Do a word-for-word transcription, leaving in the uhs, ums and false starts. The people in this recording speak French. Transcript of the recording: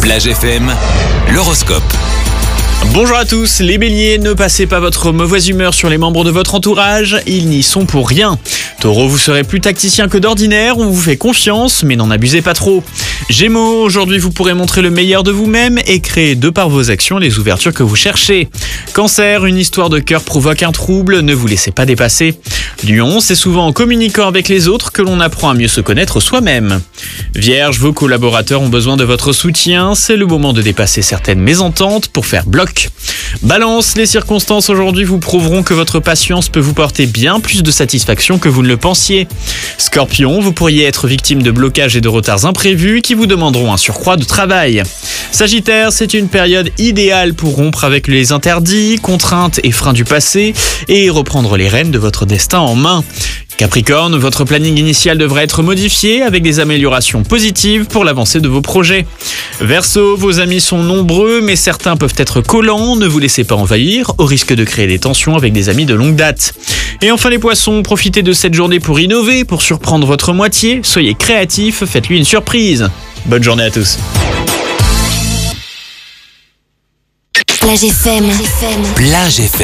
Plage F M, l'horoscope. Bonjour à tous, les béliers, ne passez pas votre mauvaise humeur sur les membres de votre entourage, ils n'y sont pour rien. Taureau, vous serez plus tacticien que d'ordinaire, on vous fait confiance, mais n'en abusez pas trop. Gémeaux, aujourd'hui vous pourrez montrer le meilleur de vous-même et créer de par vos actions les ouvertures que vous cherchez. Cancer, une histoire de cœur provoque un trouble, ne vous laissez pas dépasser. Lion, c'est souvent en communiquant avec les autres que l'on apprend à mieux se connaître soi-même. Vierge, vos collaborateurs ont besoin de votre soutien, c'est le moment de dépasser certaines mésententes pour faire bloc. Balance, les circonstances aujourd'hui vous prouveront que votre patience peut vous porter bien plus de satisfaction que vous ne le pensiez. Scorpion, vous pourriez être victime de blocages et de retards imprévus qui vous demanderont un surcroît de travail. Sagittaire, c'est une période idéale pour rompre avec les interdits, contraintes et freins du passé et reprendre les rênes de votre destin en main. Capricorne, votre planning initial devrait être modifié avec des améliorations positives pour l'avancée de vos projets. Verseau, vos amis sont nombreux mais certains peuvent être collants, ne vous laissez pas envahir au risque de créer des tensions avec des amis de longue date. Et enfin les poissons, profitez de cette journée pour innover, pour surprendre votre moitié, soyez créatifs, faites-lui une surprise. Bonne journée à tous. Plage F M. Plage F M.